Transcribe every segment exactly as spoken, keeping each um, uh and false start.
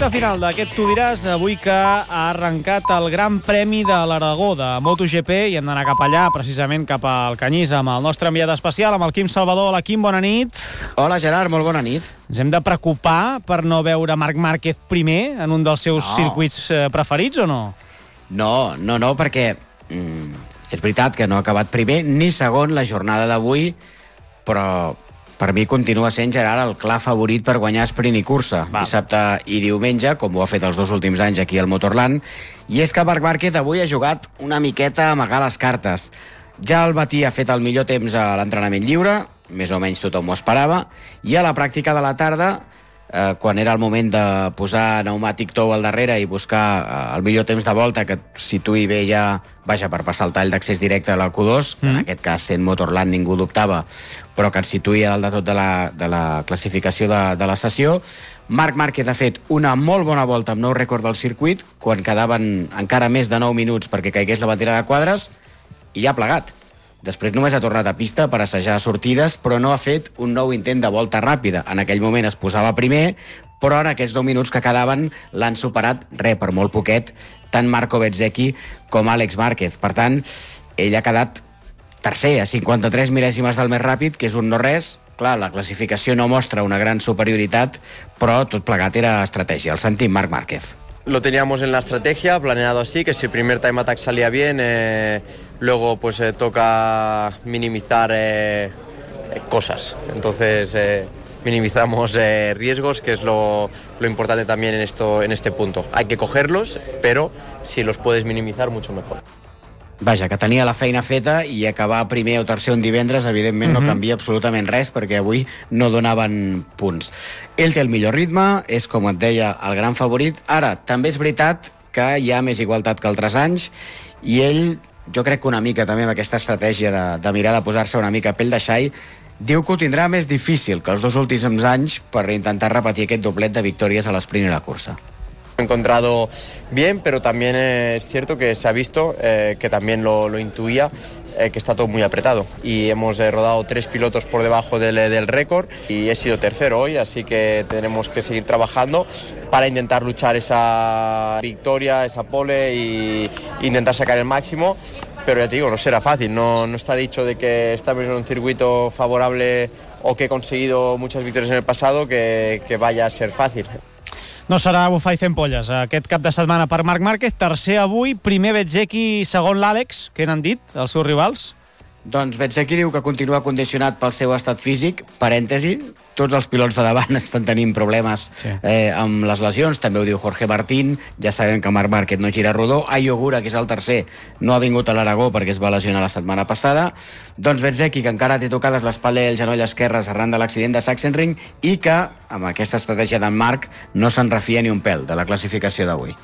Recte final d'aquest Tu diràs, avui que ha arrencat el Gran Premi de l'Aragó de MotoGP i hem d'anar cap allà, precisament cap al Canyís, amb el nostre enviat especial, amb el Quim Salvador. Hola, Quim, bona nit. Hola, Gerard, molt bona nit. Ens hem de preocupar per no veure Marc Márquez primer en un dels seus no. circuits preferits o no? No, no, no, perquè mm, és veritat que no ha acabat primer ni segon la jornada d'avui, però per mi continua sent, Gerard, el clar favorit per guanyar sprint i cursa. Val. Dissabte i diumenge, com ho ha fet els dos últims anys aquí al Motorland. I és que Marc Márquez avui ha jugat una miqueta a amagar les cartes. Ja al matí ha fet el millor temps a l'entrenament lliure, més o menys tothom ho esperava, i a la pràctica de la tarda, eh, quan era el moment de posar pneumàtic tou al darrere i buscar eh, el millor temps de volta que et situï bé ja, vaja, per passar el tall d'accés directe a la Q dos, mm. en aquest cas sent Motorland ningú dubtava, però que et situïa dalt de tot de la, de la classificació de, de la sessió. Marc Márquez ha fet una molt bona volta amb nou rècord del circuit, quan quedaven encara més de nou minuts perquè caigués la bandera de quadres, i ha plegat. Després només ha tornat a pista per assajar sortides, però no ha fet un nou intent de volta ràpida. En aquell moment es posava primer, però en aquests nou minuts que quedaven l'han superat, re, per molt poquet, tant Marco Bezzecchi com Àlex Márquez. Per tant, ell ha quedat tercer, a cinquanta-tres mil·lèsimes del més ràpid, que és un no res. Clar, la classificació no mostra una gran superioritat, però tot plegat era estratègia. El sentim, Marc Márquez. Lo teníamos en la estrategia, planeado así, que si el primer time attack salía bien, eh, luego pues eh, toca minimizar eh, cosas. Entonces eh, minimizamos eh, riesgos, que es lo, lo importante también en, esto, en este punto. Hay que cogerlos, pero si los puedes minimizar, mucho mejor. Vaja, que tenia la feina feta i acabar primer o tercer un divendres, evidentment no uh-huh. canvia absolutament res, perquè avui no donaven punts. Ell té el millor ritme, és, com et deia, el gran favorit. Ara, també és veritat que hi ha més igualtat que altres anys, i ell, jo crec que una mica també amb aquesta estratègia de, de mirar de posar-se una mica a pell de xai, diu que ho tindrà més difícil que els dos últims anys per intentar repetir aquest doblet de victòries a l'esprint i la cursa. He encontrado bien, pero también eh, es cierto que se ha visto, eh, que también lo, lo intuía, eh, que está todo muy apretado. Y hemos eh, rodado tres pilotos por debajo del, del récord y he sido tercero hoy, así que tenemos que seguir trabajando para intentar luchar esa victoria, esa pole y intentar sacar el máximo. Pero ya te digo, no será fácil, no, no está dicho de que estamos en un circuito favorable o que he conseguido muchas victorias en el pasado que, que vaya a ser fácil. No serà bufar i fent polles aquest cap de setmana per Marc Márquez. Tercer avui, primer Bezzecchi, segon l'Àlex. Què n'han dit els seus rivals? Doncs Bezzecchi diu que continua condicionat pel seu estat físic. Parèntesi, tots els pilots de davant estan tenint problemes sí. eh, amb les lesions. També ho diu Jorge Martín. Ja sabem que Marc Márquez no gira rodó. Ai Ogura, que és el tercer, no ha vingut a l'Aragó perquè es va lesionar la setmana passada. Doncs Bezzecchi, que encara té tocades l'espatlla i el genoll esquerres arran de l'accident de Sachsenring, i que, amb aquesta estratègia d'en Marc, no se'n refia ni un pèl de la classificació d'avui.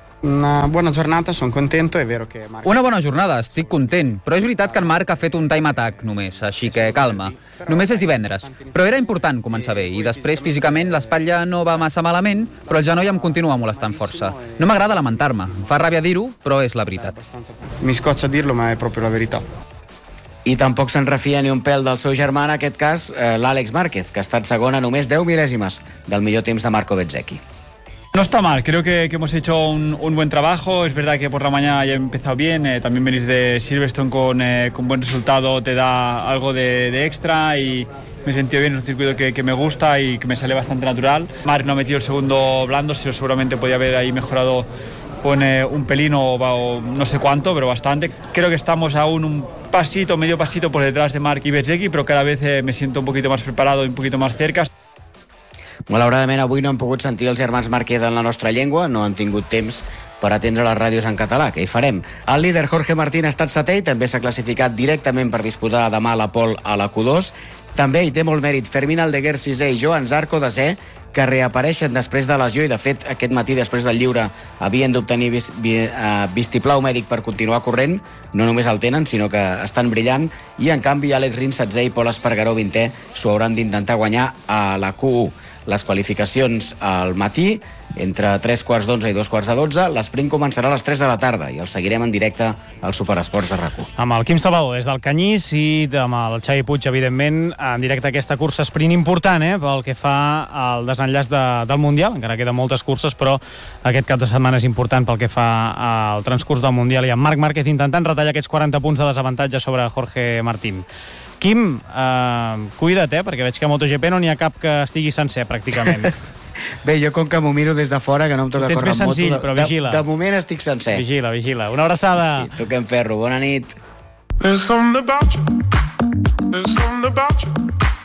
Una bona jornada, sono contento, è vero che Marc... Una bona jornada, estic content, però és veritat que en Marc ha fet un time attack només, així que calma. Només és divendres, però era important començar bé, i després físicament l'espatlla no va massa malament, però el genoll em continua molestant força. No m'agrada lamentar-me, em fa ràbia dir-ho, però és la veritat. Mi scoccia dirlo, ma è proprio la verità. I tampoc se'n refia ni un pèl del seu germà, en aquest cas, eh, l'Àlex Márquez, que ha estat segon a només deu mil·lèsimes del millor temps de Marco Bezzecchi. No está mal, creo que, que hemos hecho un, un buen trabajo. Es verdad que por la mañana ya he empezado bien, eh, también venir de Silverstone con, eh, con buen resultado te da algo de, de extra y me he sentido bien, es un circuito que, que me gusta y que me sale bastante natural. Marc no ha metido el segundo blando, seguramente podía haber ahí mejorado con eh, un pelín o, o no sé cuánto, pero bastante. Creo que estamos aún un pasito, medio pasito por detrás de Marc y Bezzecchi, pero cada vez eh, me siento un poquito más preparado y un poquito más cerca. Malauradament avui no hem pogut sentir els germans Márquez en la nostra llengua, no han tingut temps per atendre les ràdios en català, que hi farem. El líder Jorge Martín ha estat setè i també s'ha classificat directament per disputar demà la pole a la Q dos. També hi té molt mèrit Fermín Aldeguer sisè i Joan Zarco desè, que reapareixen després de lesió i, de fet, aquest matí, després del lliure, havien d'obtenir vis, vi, uh, vistiplau mèdic per continuar corrent. No només el tenen, sinó que estan brillant. I, en canvi, Àlex Rins setzè i Pol Espargaró vintè s'ho hauran d'intentar guanyar a la Q u. Les qualificacions al matí entre tres quarts d'onze i dos quarts de dotze. L'esprint començarà a les tres de la tarda i el seguirem en directe al Superesports de RAC u. Amb el Quim Salvador des del Canyís i amb el Xavi Puig, evidentment, en directe aquesta cursa sprint important, eh, pel que fa al desenllaç de, del Mundial. Encara queden moltes curses, però aquest cap de setmana és important pel que fa al transcurs del Mundial, i amb Marc Márquez intentant retallar aquests quaranta punts de desavantatge sobre Jorge Martín. Quim, eh, cuida't, eh, perquè veig que a MotoGP no n'hi ha cap que estigui sencer, pràcticament. Bé, jo com que m'ho miro des de fora, que no em toca córrer en moto, senzill, de, però vigila. de, de moment estic sencer. Vigila, vigila. Una abraçada. Sí, toquem ferro. Bona nit. There's something about you. There's something about you.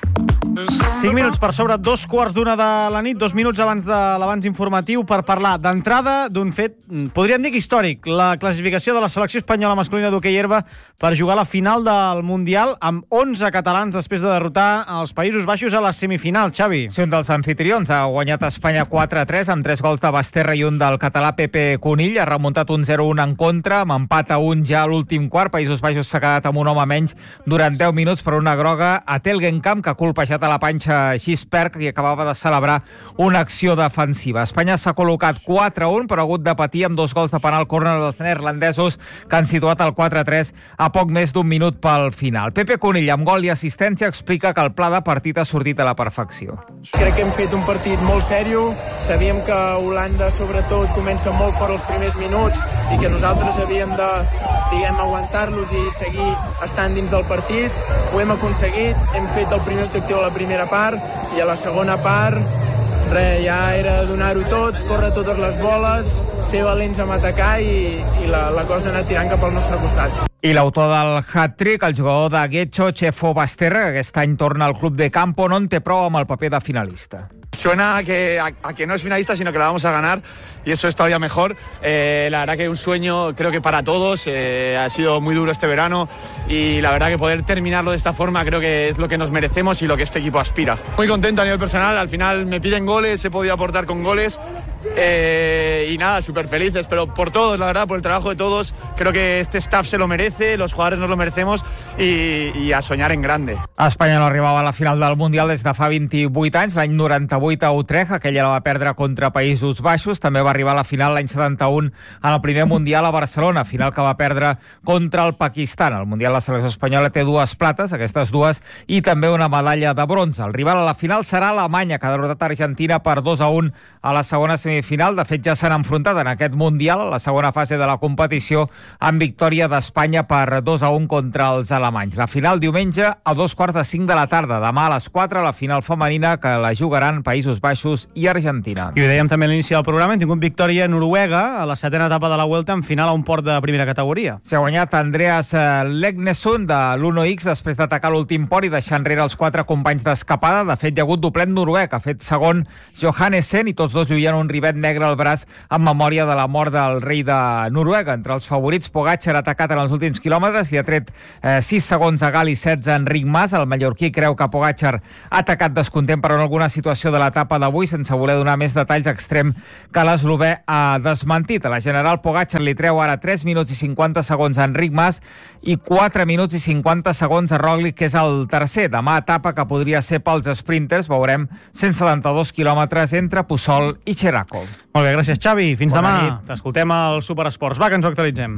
cinc minuts per sobre dos quarts d'una de la nit, dos minuts abans de l'abans informatiu, per parlar d'entrada d'un fet, podríem dir que històric, la classificació de la selecció espanyola masculina d'hoquei herba per jugar a la final del Mundial amb onze catalans després de derrotar els Països Baixos a la semifinal. Xavi. Sí, un dels anfitrions ha guanyat Espanya quatre a tres amb tres gols de Basterra i un del català Pepe Conill. Ha remuntat un zero a un en contra, amb empat a un ja a l'últim quart. Països Baixos s'ha quedat amb un home menys durant deu minuts per una groga a Telgenkamp, que ha colpejat a la panxa Gisperc i acabava de celebrar una acció defensiva. Espanya s'ha col·locat quatre a un, però ha hagut de patir amb dos gols de penal córner dels neerlandesos, que han situat el quatre a tres a poc més d'un minut pel final. Pepe Conill, amb gol i assistència, explica que el pla de partit ha sortit a la perfecció. Crec que hem fet un partit molt sèrio. Sabíem que Holanda, sobretot, comença molt fort els primers minuts i que nosaltres havíem de, diguem, aguantar-los i seguir estant dins del partit. Ho hem aconseguit. Hem fet el primer objectiu a la primera part i a la segona part res, ja era donar-ho tot, córrer totes les boles, ser valents amb atacar i, i la, la cosa ha anat tirant cap al nostre costat. I l'autor del hat-trick, el jugador de Getxo, Chefo Basterra, que aquest any torna al club de campo, no en té prou amb el paper de finalista. Suena a que, a, a que no es finalista, sino que la vamos a ganar, y eso es todavía mejor. Eh, la verdad que un sueño, creo que para todos, eh, ha sido muy duro este verano, y la verdad que poder terminarlo de esta forma creo que es lo que nos merecemos y lo que este equipo aspira. Muy contento a nivel personal, al final me piden goles, he podido aportar con goles, eh, y nada, súper felices, pero por todos, la verdad, por el trabajo de todos. Creo que este staff se lo merece, los jugadores nos lo merecemos, y, y a soñar en grande. Espanya no arribava a la final del Mundial des de fa vint-i-vuit anys, l'any noranta-vuit a Utrecht, aquella la va perdre contra Països Baixos. També va arribar a la final l'any setanta-un en el primer Mundial a Barcelona, final que va perdre contra el Pakistan. Al Mundial la selecció espanyola té dues plates, aquestes dues, i també una medalla de bronze. El rival a la final serà Alemanya, que ha derrotat Argentina per dos a un a la segona semifinal. De fet, ja s'han enfrontat en aquest Mundial, a la segona fase de la competició, amb victòria d'Espanya per dos a un contra els alemanys. La final diumenge a dos quarts de cinc de la tarda. Demà a les quatre, la final femenina, que la jugaran Països Baixos i Argentina. I ho dèiem també a l'inici del programa, hem tingut victòria noruega a la setena etapa de la Vuelta en final a un port de primera categoria. S'ha guanyat Andreas Legnesund de l'uno ics després d'atacar l'últim port i deixar enrere els quatre companys d'escapada. De fet, hi ha hagut doblet noruec. Ha fet segon Johannesen i tots dos lluïen un rivet negre al braç en memòria de la mort del rei de Noruega. Entre els favorits, Pogačar ha atacat en els últims quilòmetres, li ha tret eh, sis segons a Gal i setze a Enric Mas. El mallorquí creu que Pogačar ha atacat descontent per alguna situació de l'etapa d'avui, sense voler donar més detalls, extrem que l'eslovè ha desmentit. A la general, Pogačar li treu ara tres minuts i cinquanta segons a Enric Mas i quatre minuts i cinquanta segons a Roglic, que és el tercer. Demà etapa que podria ser pels sprinters, veurem cent setanta-dos quilòmetres entre Puçol i Xeraco. Molt bé, gràcies, Xavi. Fins Bona demà. nit. T'escoltem al Superesports. Va, que ens ho actualitzem.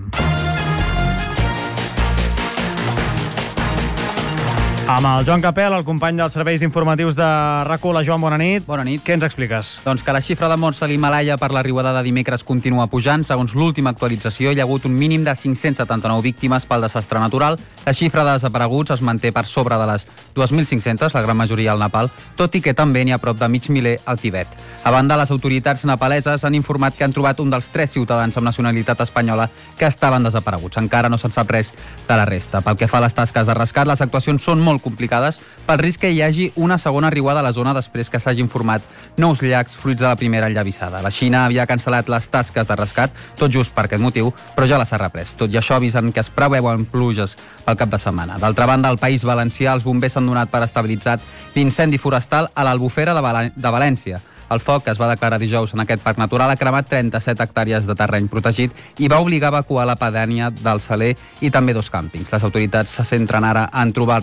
Amb el Joan Capel, el company dels serveis informatius de RAC u. La Joan, bona nit. Bona nit. Què ens expliques? Doncs que la xifra de morts a l'Himalaya per la riuada de dimecres continua pujant. Segons l'última actualització, hi ha hagut un mínim de cinc-cents setanta-nou víctimes pel desastre natural. La xifra de desapareguts es manté per sobre de les dos mil cinc-cents, la gran majoria al Nepal, tot i que també n'hi ha prop de mig miler al Tibet. A banda, les autoritats nepaleses han informat que han trobat un dels tres ciutadans amb nacionalitat espanyola que estaven desapareguts. Encara no se'n sap res de la resta. Pel que fa a les tasques de rescat, les actuacions són molt complicades pel risc que hi hagi una segona riuada a la zona després que s'hagin format nous llacs fruits de la primera enllavissada. La Xina havia cancel·lat les tasques de rescat, tot just per aquest motiu, però ja les ha reprès. Tot i això, avisen que es preveuen pluges pel cap de setmana. D'altra banda, al País Valencià, els bombers s'han donat per estabilitzat l'incendi forestal a l'Albufera de, Val de València. El foc, que es va declarar dijous en aquest parc natural, ha cremat trenta-set hectàrees de terreny protegit i va obligar a evacuar la pedània del Saler i també dos càmpings. Les autoritats se centren ara en trobar el responsable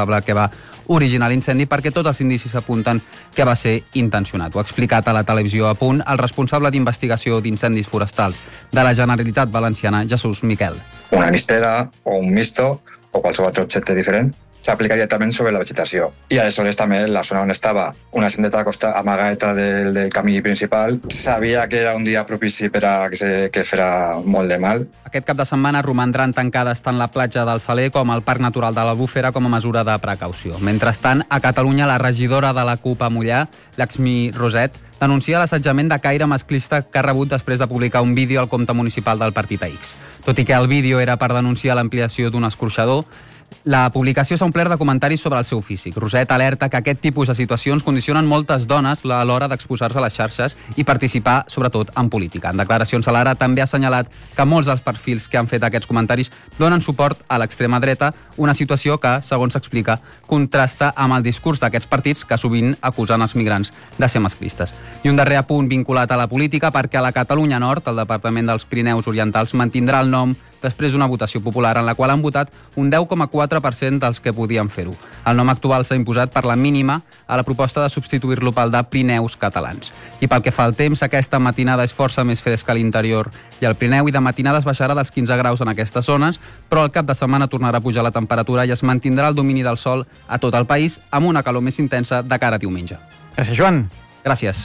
responsable que va originar l'incendi, perquè tots els indicis apunten que va ser intencionat. Ho ha explicat a la televisió A Punt el responsable d'investigació d'incendis forestals de la Generalitat Valenciana, Jesús Miquel. Una mistera o un misto o qualsevol altre objecte diferent s'aplica directament sobre la vegetació. I aleshores també la zona on estava una sendeta costa amagada del, del camí principal sabia que era un dia propici per a que, se, que farà molt de mal. Aquest cap de setmana romandran tancades tant la platja del Saler com el Parc Natural de l'Albufera com a mesura de precaució. Mentrestant, a Catalunya, la regidora de la CUP a Mollà, Laxmi Roset, denuncia l'assetjament de caire masclista que ha rebut després de publicar un vídeo al compte municipal del partit a X. Tot i que el vídeo era per denunciar l'ampliació d'un escorxador, la publicació s'ha omplert de comentaris sobre el seu físic. Roset alerta que aquest tipus de situacions condicionen moltes dones a l'hora d'exposar-se a les xarxes i participar, sobretot, en política. En declaracions a l'Ara també ha assenyalat que molts dels perfils que han fet aquests comentaris donen suport a l'extrema dreta, una situació que, segons s'explica, contrasta amb el discurs d'aquests partits que sovint acusen els migrants de ser masclistes. I un darrer apunt vinculat a la política, perquè a la Catalunya Nord, el Departament dels Pirineus Orientals mantindrà el nom després d'una votació popular en la qual han votat un deu coma quatre per cent dels que podien fer-ho. El nom actual s'ha imposat per la mínima a la proposta de substituir-lo pel de Pirineus Catalans. I pel que fa al temps, aquesta matinada és força més fresca a l'interior i al Pirineu, i de matinada es baixarà dels quinze graus en aquestes zones, però al cap de setmana tornarà a pujar la temperatura i es mantindrà el domini del sol a tot el país amb una calor més intensa de cara a diumenge. Gràcies, Joan. Gràcies.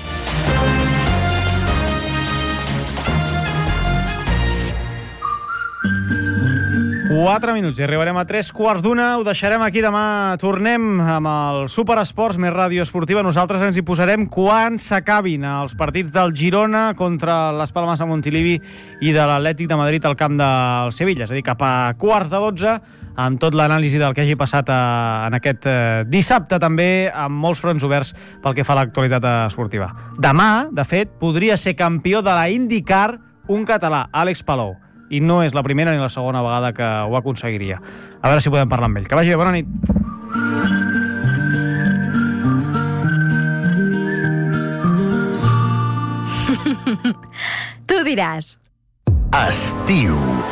Quatre minuts i arribarem a tres quarts d'una. Ho deixarem aquí. Demà tornem amb el Superesports més ràdio esportiva. Nosaltres ens hi posarem quan s'acabin els partits del Girona contra les Palmes a Montilivi i de l'Atlètic de Madrid al camp del Sevilla. És a dir, cap a quarts de dotze, amb tot l'anàlisi del que hagi passat a, en aquest eh, dissabte, també amb molts fronts oberts pel que fa a l'actualitat esportiva. Demà, de fet, podria ser campió de la IndyCar un català, Àlex Palou. I no és la primera ni la segona vegada que ho aconseguiria. A veure si podem parlar amb ell. Que vagi bé, bona nit. Tu diràs. Estiu.